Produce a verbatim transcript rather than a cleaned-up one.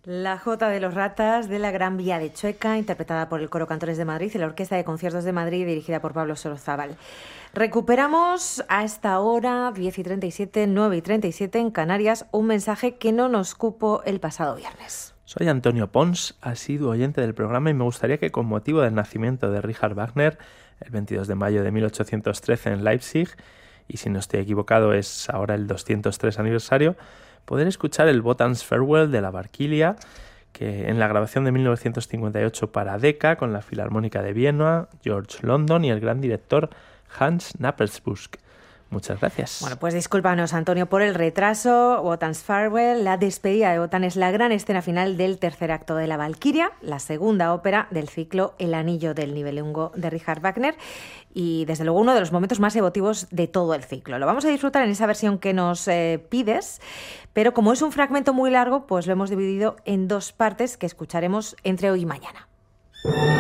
La Jota de los Ratas de la Gran Vía de Chueca, interpretada por el Coro Cantores de Madrid y la Orquesta de Conciertos de Madrid, dirigida por Pablo Sorozábal. Recuperamos a esta hora, diez y treinta y siete, nueve y treinta y siete en Canarias, un mensaje que no nos cupo el pasado viernes. Soy Antonio Pons, asiduo oyente del programa, y me gustaría que, con motivo del nacimiento de Richard Wagner, el veintidós de mayo de mil ochocientos trece en Leipzig, y si no estoy equivocado es ahora el doscientos tres aniversario, poder escuchar el Wotan's Farewell de la Barquilia, que en la grabación de mil novecientos cincuenta y ocho para Decca, con la Filarmónica de Viena, George London y el gran director Hans Knappersbusch. Muchas gracias. Bueno, pues discúlpanos, Antonio, por el retraso. Wotan's Farewell, la despedida de Wotan, es la gran escena final del tercer acto de La Valquiria, la segunda ópera del ciclo El Anillo del Nibelungo de Richard Wagner, y desde luego uno de los momentos más emotivos de todo el ciclo. Lo vamos a disfrutar en esa versión que nos eh, pides, pero como es un fragmento muy largo, pues lo hemos dividido en dos partes que escucharemos entre hoy y mañana.